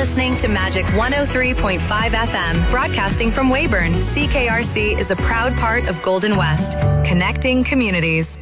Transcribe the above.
listening to Magic 103.5 FM, broadcasting from Weyburn. CKRC is a proud part of Golden West, connecting communities.